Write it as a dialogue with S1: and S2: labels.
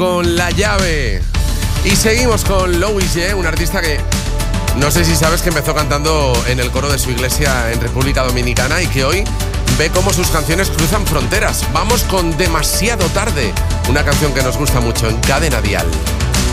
S1: Con La Llave. Y seguimos con Louis J, un artista que no sé si sabes que empezó cantando en el coro de su iglesia en República Dominicana y que hoy ve cómo sus canciones cruzan fronteras. Vamos con Demasiado Tarde, una canción que nos gusta mucho en Cadena Dial.